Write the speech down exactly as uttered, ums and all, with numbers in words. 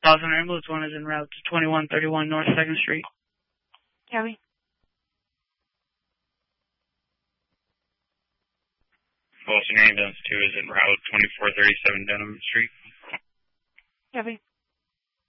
Boston Ambulance one is en route to twenty-one thirty-one North second Street. Copy. Boston Ambulance two is en route twenty-four thirty-seven Denham Street. Copy.